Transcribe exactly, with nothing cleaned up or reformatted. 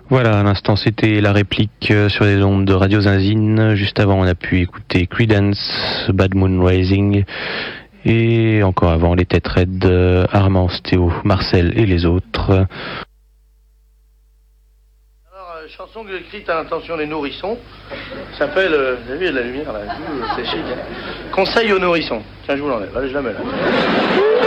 Voilà, à l'instant c'était la réplique sur les ondes de Radio Zinzine. Juste avant on a pu écouter Creedence, Bad Moon Rising. Et encore avant les Têtes Raides, Armand, Théo, Marcel et les autres. Alors, euh, chanson que j'ai écrite à l'intention des nourrissons, s'appelle, euh, vous avez vu, il y a de la lumière là, c'est chic, hein. Conseil aux nourrissons. Tiens, je vous l'enlève, allez, je la mets là.